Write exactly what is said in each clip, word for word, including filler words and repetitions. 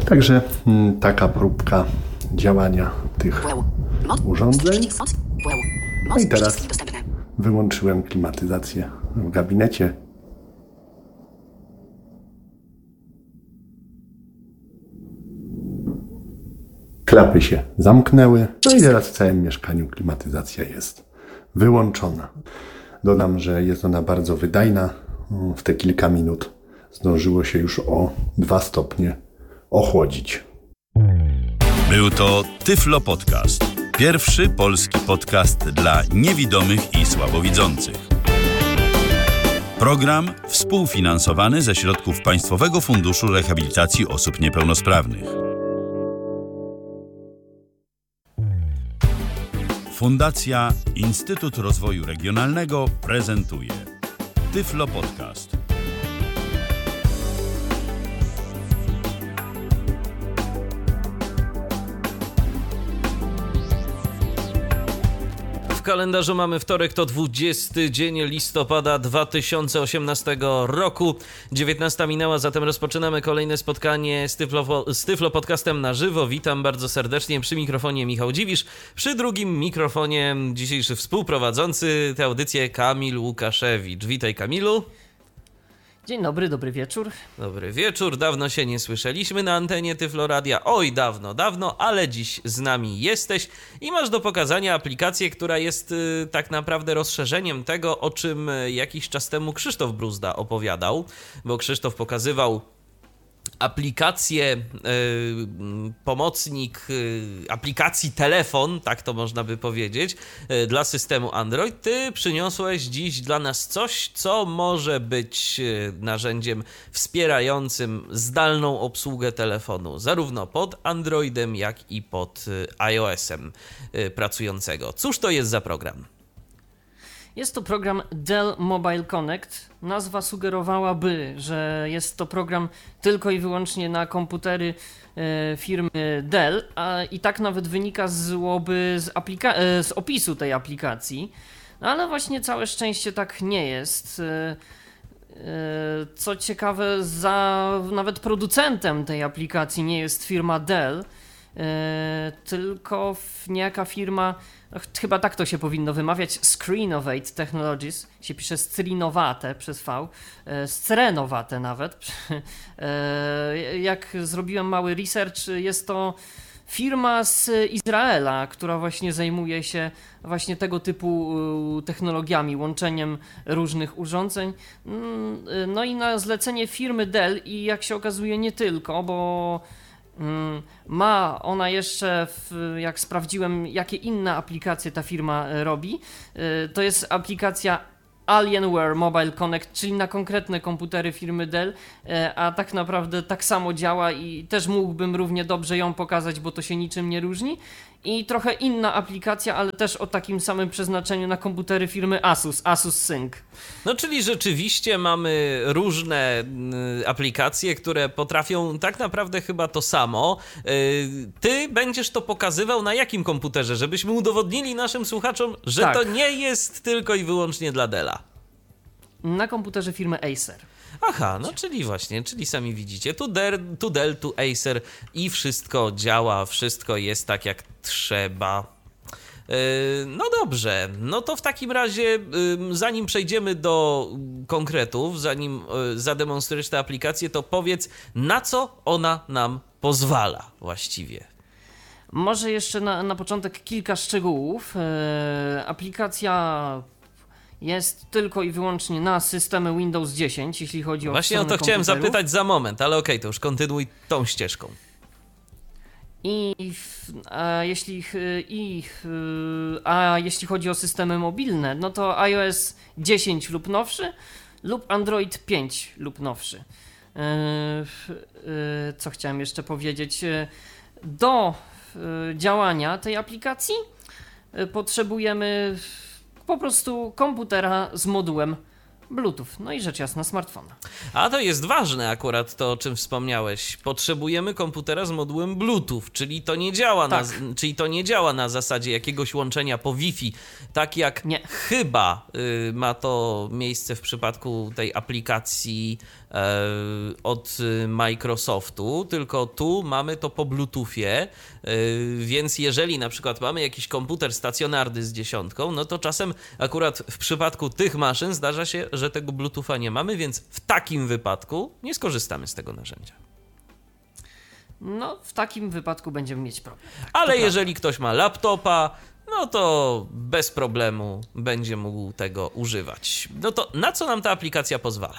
Także m, taka próbka działania tych urządzeń. No i teraz wyłączyłem klimatyzację w gabinecie. Klapy się zamknęły. No i teraz w całym mieszkaniu klimatyzacja jest wyłączona. Dodam, że jest ona bardzo wydajna. W te kilka minut zdążyło się już o dwa stopnie ochłodzić. Był to Tyflo Podcast. Pierwszy polski podcast dla niewidomych i słabowidzących. Program współfinansowany ze środków Państwowego Funduszu Rehabilitacji Osób Niepełnosprawnych. Fundacja Instytut Rozwoju Regionalnego prezentuje Tyflo Podcast. W kalendarzu mamy wtorek, to dwudziesty dzień listopada dwa tysiące osiemnastego roku. dziewiętnasta minęła, zatem rozpoczynamy kolejne spotkanie z Tyflo, z Tyflo Podcastem na żywo. Witam bardzo serdecznie przy mikrofonie Michał Dziwisz, przy drugim mikrofonie dzisiejszy współprowadzący tę audycję Kamil Łukaszewicz. Witaj, Kamilu. Dzień dobry, dobry wieczór. Dobry wieczór, dawno się nie słyszeliśmy na antenie Tyflo Radia. Oj, dawno, dawno, ale dziś z nami jesteś i masz do pokazania aplikację, która jest y, tak naprawdę rozszerzeniem tego, o czym jakiś czas temu Krzysztof Bruzda opowiadał, bo Krzysztof pokazywał aplikację, y, pomocnik y, aplikacji telefon, tak to można by powiedzieć, y, dla systemu Android. Ty przyniosłeś dziś dla nas coś, co może być y, narzędziem wspierającym zdalną obsługę telefonu, zarówno pod Androidem, jak i pod y, iOS-em y, pracującego. Cóż to jest za program? Jest to program Dell Mobile Connect. Nazwa sugerowałaby, że jest to program tylko i wyłącznie na komputery e, firmy Dell, a i tak nawet wynika złoby z, aplika- e, z opisu tej aplikacji. No ale właśnie całe szczęście tak nie jest. E, e, co ciekawe, za nawet producentem tej aplikacji nie jest firma Dell, e, tylko niejaka firma, chyba tak to się powinno wymawiać, Screenovate Technologies, się pisze Screenowate przez V, Screenowate nawet. Jak zrobiłem mały research, jest to firma z Izraela, która właśnie zajmuje się właśnie tego typu technologiami, łączeniem różnych urządzeń. No i na zlecenie firmy Dell i jak się okazuje nie tylko, bo ma ona jeszcze, w, jak sprawdziłem, jakie inne aplikacje ta firma robi, to jest aplikacja Alienware Mobile Connect, czyli na konkretne komputery firmy Dell, a tak naprawdę tak samo działa i też mógłbym równie dobrze ją pokazać, bo to się niczym nie różni. I trochę inna aplikacja, ale też o takim samym przeznaczeniu na komputery firmy Asus, Asus Sync. No czyli rzeczywiście mamy różne y, aplikacje, które potrafią tak naprawdę chyba to samo. Y, ty będziesz to pokazywał na jakim komputerze, żebyśmy udowodnili naszym słuchaczom, że tak. to nie jest tylko i wyłącznie dla Della. Na komputerze firmy Acer. Aha, no czyli właśnie, czyli sami widzicie, tu Dell, tu Dell, tu Acer i wszystko działa, wszystko jest tak jak trzeba. No dobrze, no to w takim razie zanim przejdziemy do konkretów, zanim zademonstrujesz tę aplikację, to powiedz, na co ona nam pozwala właściwie. Może jeszcze na, na początek kilka szczegółów. Aplikacja jest tylko i wyłącznie na systemy Windows dziesięć, jeśli chodzi o Właśnie o to chciałem zapytać za moment, ale okej, okay, to już kontynuuj tą ścieżką. I a jeśli, i, a jeśli chodzi o systemy mobilne, no to iOS dziesięć lub nowszy lub Android pięć lub nowszy. Co chciałem jeszcze powiedzieć? Do działania tej aplikacji potrzebujemy po prostu komputera z modułem Bluetooth, no i rzecz jasna smartfona. A to jest ważne akurat to, o czym wspomniałeś. Potrzebujemy komputera z modułem Bluetooth, czyli to nie działa, tak. na, czyli to nie działa na zasadzie jakiegoś łączenia po Wi-Fi, tak jak nie. chyba y, ma to miejsce w przypadku tej aplikacji od Microsoftu, tylko tu mamy to po Bluetoothie, więc jeżeli na przykład mamy jakiś komputer stacjonarny z dziesiątką, no to czasem akurat w przypadku tych maszyn zdarza się, że tego Bluetootha nie mamy, więc w takim wypadku nie skorzystamy z tego narzędzia. No, w takim wypadku będziemy mieć problem. Tak, ale jeżeli ktoś ma laptopa, no to bez problemu będzie mógł tego używać. No to na co nam ta aplikacja pozwala?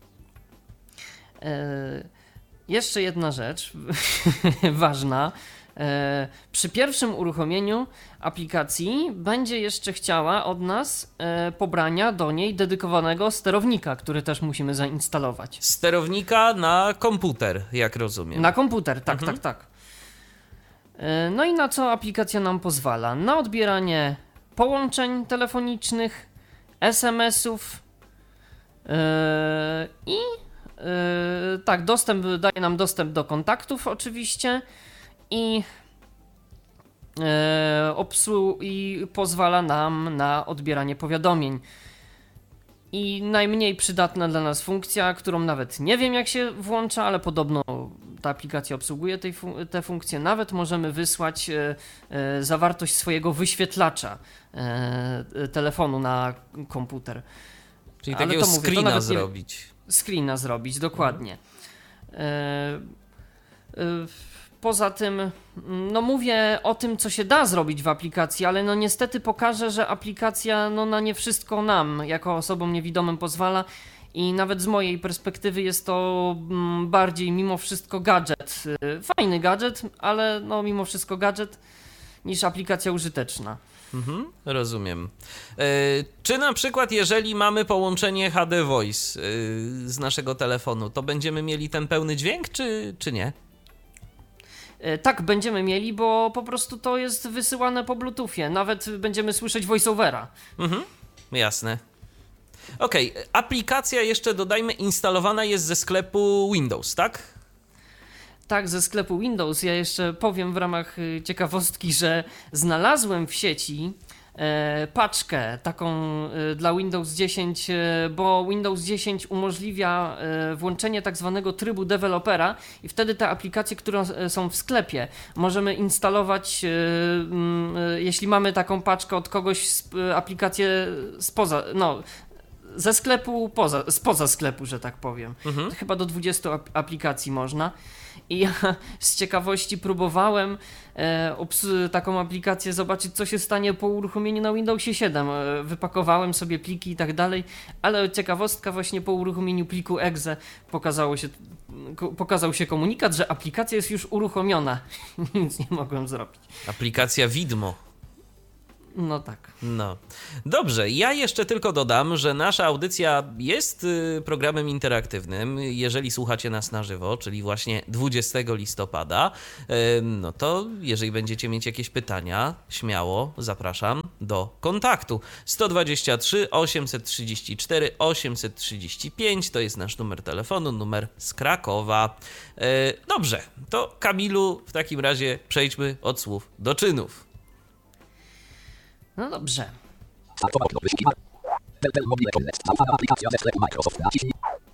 E, jeszcze jedna rzecz ważna. E, przy pierwszym uruchomieniu aplikacji będzie jeszcze chciała od nas e, pobrania do niej dedykowanego sterownika, który też musimy zainstalować. Sterownika na komputer, jak rozumiem. Na komputer, tak, Mhm. tak, tak. E, no i na co aplikacja nam pozwala? Na odbieranie połączeń telefonicznych, es em esów e, i Yy, tak, dostęp, daje nam dostęp do kontaktów oczywiście i, yy, obsłu- i pozwala nam na odbieranie powiadomień. I najmniej przydatna dla nas funkcja, którą nawet nie wiem jak się włącza, ale podobno ta aplikacja obsługuje tej fun- te funkcje. Nawet możemy wysłać yy, yy, zawartość swojego wyświetlacza yy, telefonu na komputer. Czyli Ale takiego to mówię, to screena nawet nie- zrobić. Screena zrobić, dokładnie. E, e, poza tym, no mówię o tym, co się da zrobić w aplikacji, ale no niestety pokażę, że aplikacja no na nie wszystko nam, jako osobom niewidomym pozwala i nawet z mojej perspektywy jest to mm, bardziej mimo wszystko gadżet. E, Fajny gadżet, ale no mimo wszystko gadżet niż aplikacja użyteczna. Mhm, rozumiem. E, czy na przykład jeżeli mamy połączenie H D Voice e, z naszego telefonu, to będziemy mieli ten pełny dźwięk, czy, czy nie? E, Tak, będziemy mieli, bo po prostu to jest wysyłane po Bluetoothie. Nawet będziemy słyszeć voiceovera. Mhm, jasne. Okej, aplikacja jeszcze dodajmy instalowana jest ze sklepu Windows, tak? Tak, ze sklepu Windows. Ja jeszcze powiem w ramach y, ciekawostki, że znalazłem w sieci e, paczkę taką e, dla Windows dziesięć, e, bo Windows dziesięć umożliwia e, włączenie tak zwanego trybu dewelopera i wtedy te aplikacje, które e, są w sklepie, możemy instalować, e, m, e, jeśli mamy taką paczkę od kogoś, sp, aplikację spoza, no, ze sklepu, poza, spoza sklepu, że tak powiem. Mhm. Chyba do dwudziestu ap- aplikacji można. I ja z ciekawości próbowałem e, obs- taką aplikację zobaczyć, co się stanie po uruchomieniu na Windowsie siedem. E, wypakowałem sobie pliki i tak dalej, ale ciekawostka, właśnie po uruchomieniu pliku exe pokazało się, ko- pokazał się komunikat, że aplikacja jest już uruchomiona. Nic nie mogłem zrobić. Aplikacja Widmo. No tak. No, dobrze, ja jeszcze tylko dodam, że nasza audycja jest y, programem interaktywnym. Jeżeli słuchacie nas na żywo, czyli właśnie dwudziestego listopada, y, no to jeżeli będziecie mieć jakieś pytania, śmiało zapraszam do kontaktu. sto dwadzieścia trzy osiemset trzydzieści cztery osiemset trzydzieści pięć to jest nasz numer telefonu, numer z Krakowa. Y, dobrze, to Kamilu, w takim razie przejdźmy od słów do czynów. No dobrze. Startowe okno wyszukiwania. Del Del Mobile Connect. Zaufana aplikacja ze sklepu Microsoft. Naciśnij.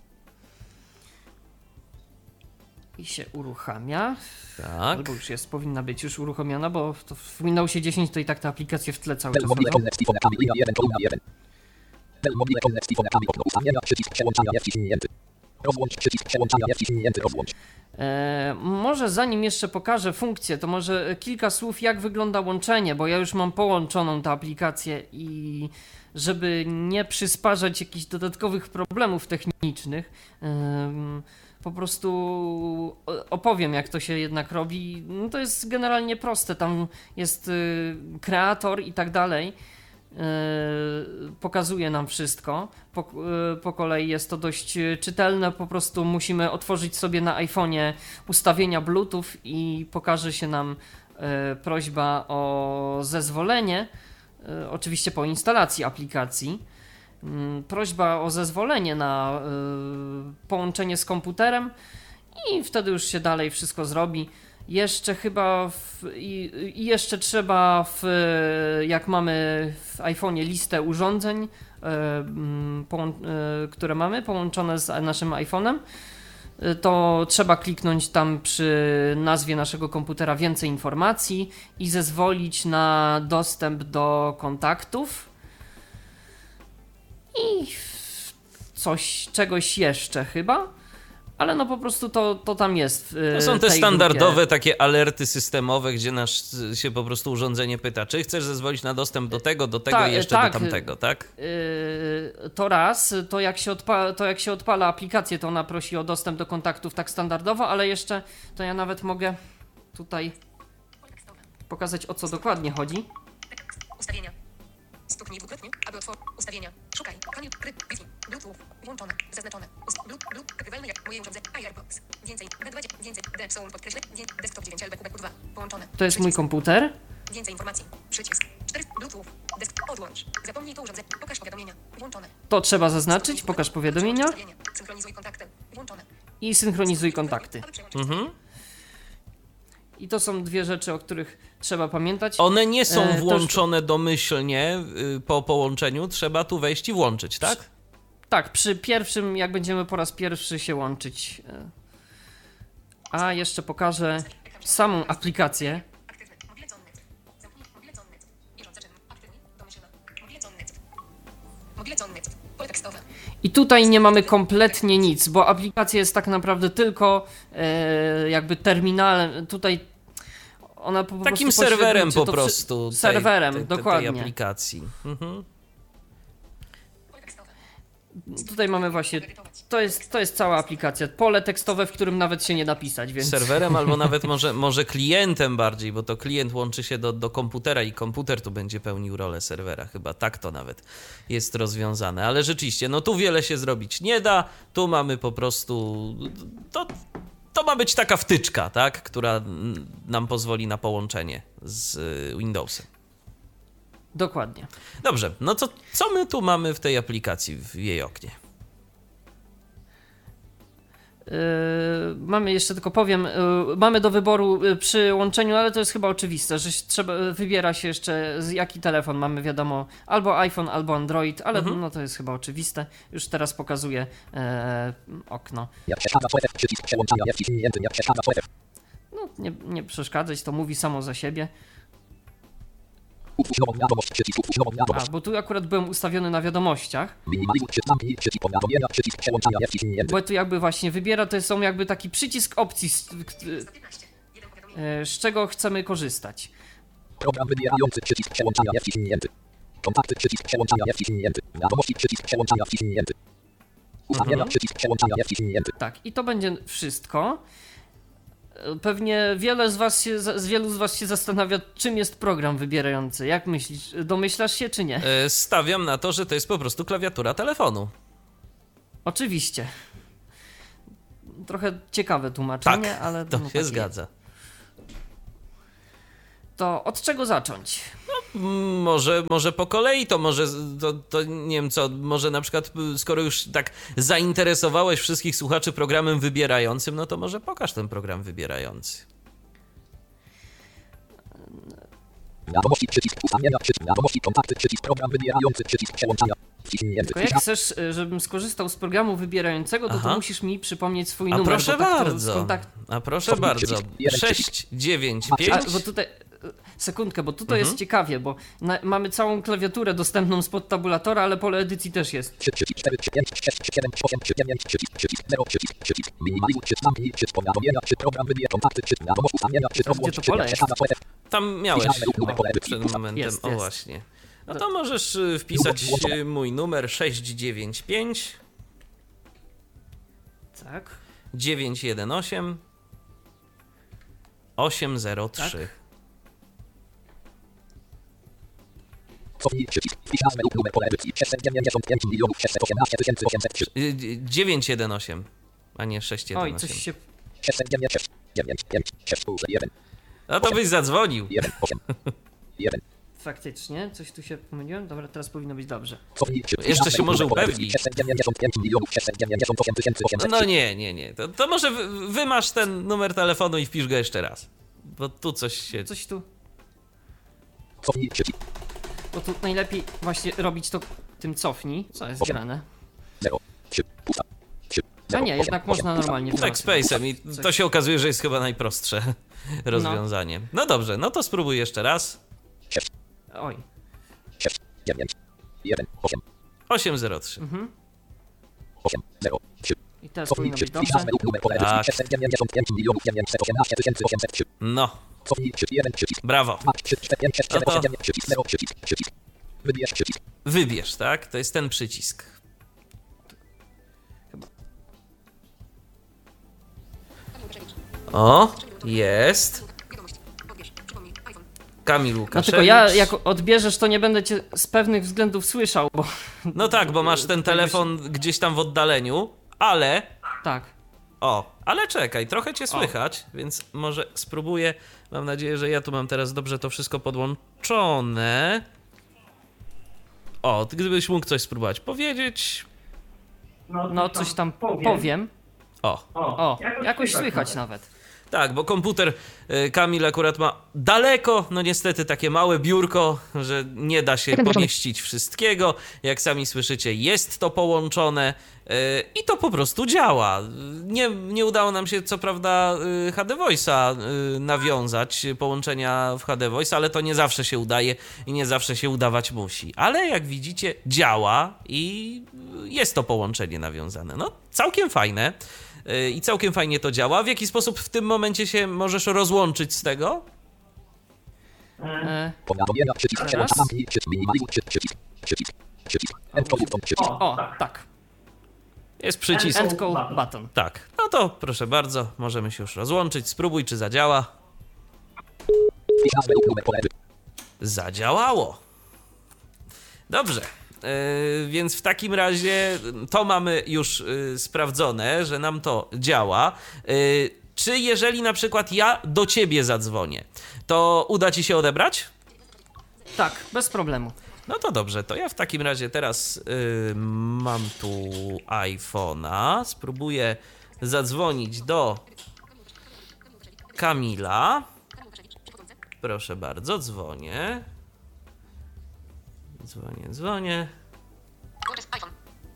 I się uruchamia. Tak. Albo już jest, powinna być już uruchomiona, bo to w Windowsie dziesięć to i tak te aplikacje w tle cały Del czas Mobile chodzą. Connect. Ifonekami. Linia jeden. Kolumna jeden. Del Mobile Connect. Ifonekami. Okno ustawienia. Przycisk przełączania nie wciśnięty. Rozłącz. Przycisk przełączania nie wciśnięty. Rozłącz. E, może zanim jeszcze pokażę funkcję, to może kilka słów, jak wygląda łączenie, bo ja już mam połączoną tę aplikację i żeby nie przysparzać jakichś dodatkowych problemów technicznych, em, po prostu opowiem, jak to się jednak robi. No to jest generalnie proste, tam jest y, kreator i tak dalej. Yy, pokazuje nam wszystko. Po, yy, po kolei jest to dość czytelne. Po prostu musimy otworzyć sobie na iPhone'ie ustawienia Bluetooth i pokaże się nam yy, prośba o zezwolenie. Yy, oczywiście po instalacji aplikacji. Yy, prośba o zezwolenie na yy, połączenie z komputerem i wtedy już się dalej wszystko zrobi. Jeszcze chyba w, i, i jeszcze trzeba w, jak mamy w iPhone'ie listę urządzeń, połą- które mamy połączone z naszym iPhone'em, to trzeba kliknąć tam przy nazwie naszego komputera więcej informacji i zezwolić na dostęp do kontaktów i coś, czegoś jeszcze chyba, ale no po prostu to, to tam jest. W To są te tej standardowe grupie. takie alerty systemowe, gdzie nasz się po prostu urządzenie pyta, czy chcesz zezwolić na dostęp do tego, do tego Ta- i jeszcze tak. do tamtego, tak? Yy, to raz, to jak, się odpa- to jak się odpala aplikację, to ona prosi o dostęp do kontaktów tak standardowo, ale jeszcze to ja nawet mogę tutaj pokazać, o co dokładnie chodzi. Ustawienia. Stuknij dwukrotnie, aby otworzyć ustawienia. Szukaj. Koniec. Kryt. Wi-Fi. Bluetooth. Włączone. Zaznaczone. Ust- Bluetooth. Bluetooth. Grywalny jak moje urządzenie. AirPods. Więcej. B dwa. Więcej. D. Sound podkreślę. Wię- Desktop dziewięć L B Q B Q dwa. Połączone. To jest mój Przycisk. komputer. Więcej informacji. Przycisk. cztery. Bluetooth. Desk. Odłącz. Zapomnij to urządzenie. Pokaż powiadomienia. Włączone. To trzeba zaznaczyć, pokaż powiadomienia Ustawienia. Synchronizuj kontakty. Włączone. i synchronizuj kontakty. Aby przełączyć Mhm. I to są dwie rzeczy, o których trzeba pamiętać. One nie są E, to już- włączone domyślnie y, po połączeniu, trzeba tu wejść i włączyć, tak? Tak, przy pierwszym, jak będziemy po raz pierwszy się łączyć. E, A jeszcze pokażę samą aplikację. Aktywny. Mobilecon net. Zamknij. Mobilecon net. Bieżące czym. Aktywni. Domyślna. Mobilecon net. Mobilecon net. Pole tekstowe. I tutaj nie mamy kompletnie nic, bo aplikacja jest tak naprawdę tylko e, jakby terminalem. Tutaj ona po, po Takim prostu serwerem pośredniczy po to prostu. Przy, tej- serwerem, tej, tej, dokładnie. Tej aplikacji. Mhm. Pole tekstowe. Tutaj mamy właśnie. To jest, to jest cała aplikacja. Pole tekstowe, w którym nawet się nie da pisać, więc. Serwerem albo nawet może, może klientem bardziej, bo to klient łączy się do, do komputera i komputer tu będzie pełnił rolę serwera. Chyba tak to nawet jest rozwiązane. Ale rzeczywiście, no tu wiele się zrobić nie da. Tu mamy po prostu... To, to ma być taka wtyczka, tak? Która nam pozwoli na połączenie z Windowsem. Dokładnie. Dobrze, no to co my tu mamy w tej aplikacji, w jej oknie? Yy, mamy jeszcze tylko powiem, yy, mamy do wyboru yy, przy łączeniu, ale to jest chyba oczywiste, że się trzeba, yy, wybiera się jeszcze z jaki telefon mamy, wiadomo, albo iPhone, albo Android, ale Mhm. no to jest chyba oczywiste. Już teraz pokazuję yy, okno. Jak przeszkadza W F, przycisk przełączania jest wciśnięty, jak przeszkadza W F. No nie, nie przeszkadzać, to mówi samo za siebie. Utwórz nową wiadomość, przycisk utwórz nową A, wiadomość. bo tu akurat byłem ustawiony na wiadomościach, Minimalizuj przycisk zamknij, przycisk powiadomienia, przycisk przełączania jest wciśnięty. bo tu jakby właśnie wybiera, to są jakby taki przycisk opcji, z, piętnaście. Jeden powiadomienie. yy, z czego chcemy korzystać. Program wybierający, przycisk przełączania jest wciśnięty. Kontakty, przycisk przełączania jest wciśnięty. Wiadomości, przycisk przełączania wciśnięty. Ustawienia, Mhm. przycisk przełączania jest wciśnięty. Tak, i to będzie wszystko. Pewnie wiele z was się, z wielu z was się zastanawia, czym jest program wybierający. Jak myślisz? Domyślasz się, czy nie? E, Stawiam na to, że to jest po prostu klawiatura telefonu. Oczywiście. Trochę ciekawe tłumaczenie, Tak, ale to no, się tak zgadza. jest. To od czego zacząć? Mm, Może, może po kolei, to może, to, to nie wiem co, może na przykład, y, skoro już tak zainteresowałeś wszystkich słuchaczy programem wybierającym, no to może pokaż ten program wybierający. Wiadomości, przycisk ustawienia, przycisk wiadomości, kontakty, przycisk program wybierający, przycisk przełączania wciśnięty. Tylko jak chcesz, y, żebym skorzystał z programu wybierającego, to, Aha. to musisz mi przypomnieć swój A numer. proszę bo tak to bardzo, skontakt- a proszę Jeden bardzo, przycisk, jeden sześć dziewięć A, pięć. bo tutaj, sekundkę, bo tutaj Mhm. jest ciekawie, bo na, mamy całą klawiaturę dostępną spod tabulatora, ale pole edycji też jest. trzy, przycisk cztery, trzy, pięć, sześć, siedem, osiem, trzy, dziewięć, przycisk, przycisk zero, przycisk, przycisk minimalizuj, przycisk zamknij, przycisk powiadomienia, czy program wybierz kontakty, czy wiadomość ustawienia, czy Gdzie to rozłącz, czy pole jak jest? przeszkadza W F. Tam miałeś o, przed momentem, Jest, o jest. właśnie. No to możesz y, wpisać y, mój numer sześć dziewięć pięć Tak. dziewięć jeden osiem osiem zero trzy. Cofnij, przycisk, wpisz nazwę lub numer pole edycji, sześćset dziewięćdziesiąt pięć milionów sześćset osiemnaście tysięcy osiemset trzy. Y, dziewięć jeden osiem, a nie sześć jeden Oj, osiem. coś się... sześćset dziewięćdziesiąt dziewięć, pięć, sześć, jeden, No to byś zadzwonił. jeden, osiem, jeden. faktycznie, coś tu się pomyliłem. Dobra, teraz powinno być dobrze. Cofnij się. Jeszcze się może upewnić. sześćset dziewięćdziesiąt pięć milionów sześćset dziewięćdziesiąt osiem tysięcy osiemset. No nie, nie, nie. To, to może wy, wymasz ten numer telefonu i wpisz go jeszcze raz. Bo tu coś się... Coś tu, Cofnij się. bo tu najlepiej właśnie robić to tym cofnij. Co jest grane? zero. trzy. Pusta. trzy. A nie, jednak można normalnie Tak, wylosować. Space'em i to się okazuje, że jest chyba najprostsze rozwiązanie. No dobrze, no to spróbuj jeszcze raz. sześć. Oj, sześć. dziewięć. jeden. osiem. osiem zero trzy. osiem. zero. trzy. i teraz Cofnij powinno się. być dobrze. Wpisz według numer pole Tak. sześćset dziewięćdziesiąt pięć milionów dziewięćset osiemnaście tysięcy osiemset trzy. No, Cofnij się. jeden. Przycisk. brawo. dwa. trzy. cztery. pięć. sześć. No siedem. to- osiem. dziewięć. Przycisk. zero. Przycisk. Przycisk. Wybierz przycisk. Wybierz, tak? To jest ten przycisk. O, jest. Wiadomość. Odbierz. Przypomnij. iPhone. Kamil No Łukaszewicz. tylko ja, jak odbierzesz, to nie będę cię z pewnych względów słyszał, bo... No tak, bo masz ten telefon gdzieś tam w oddaleniu, ale... Tak. O, ale czekaj, trochę cię słychać, więc może spróbuję. Mam nadzieję, że ja tu mam teraz dobrze to wszystko podłączone. O, ty gdybyś mógł coś spróbować powiedzieć. No, coś tam powiem. O, O, jakoś słychać nawet. tak, bo komputer y, Kamil akurat ma daleko, no niestety takie małe biurko, że nie da się pomieścić wszystkiego. Jak sami słyszycie, jest to połączone y, i to po prostu działa. Nie, nie udało nam się co prawda y, H D Voice'a y, nawiązać, połączenia w H D Voice, ale to nie zawsze się udaje i nie zawsze się udawać musi. Ale jak widzicie, działa i jest to połączenie nawiązane. No, całkiem fajne. I całkiem fajnie to działa. W jaki sposób w tym momencie się możesz rozłączyć z tego? E, Powiadomienia. Przycisk. Teraz? Przełącz. Zamknij. Przycisk. Minimalizuj. Przycisk. Przycisk. Przycisk. End call button. Przycisk. o, tak. Jest przycisk. End call button. Tak. No to proszę bardzo, możemy się już rozłączyć. Spróbuj, czy zadziała. Wpisz nazwę lub numer pole. Zadziałało. Dobrze. Yy, więc w takim razie to mamy już yy, sprawdzone, że nam to działa. Yy, czy jeżeli na przykład ja do ciebie zadzwonię, to uda ci się odebrać? Tak, bez problemu. No to dobrze, to ja w takim razie teraz yy, mam tu iPhone'a. Spróbuję zadzwonić do Kamila. Proszę bardzo, dzwonię. Dzwonię, dzwonię. Gorgeous. iPhone.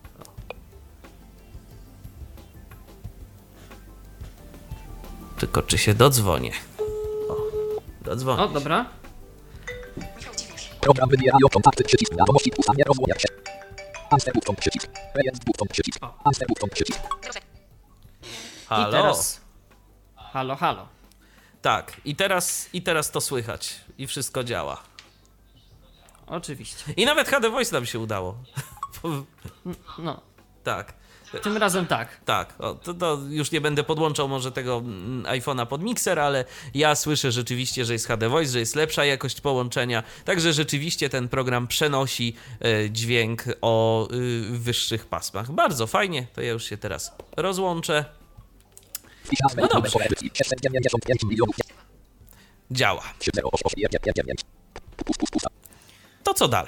Tylko czy się dodzwonię? O, dodzwonię. O, dobra. Michał Dziwisz. Program wybierają kontakty. Przycisk. Wiadomości. Ustawienia. Rozłączać się. Answer button. Przycisk. Rejestr button. Przycisk. Answer button. Przycisk. Zero. Halo? I teraz... Halo, halo. Tak, i teraz, i teraz to słychać. I wszystko działa. Oczywiście. I nawet H D Voice nam się udało. No, Tak. tym razem tak. Tak, o, to, to już nie będę podłączał może tego mm, iPhone'a pod mikser, ale ja słyszę rzeczywiście, że jest H D Voice, że jest lepsza jakość połączenia, także rzeczywiście ten program przenosi e, dźwięk o y, wyższych pasmach. Bardzo fajnie, to ja już się teraz rozłączę. Wpisz nazwę lub numer pole. sześćset dziewięćdziesiąt pięć milionów. Działa. trzy zero osiem dziewięć dziewięć dziewięć. Pusta. To co dalej?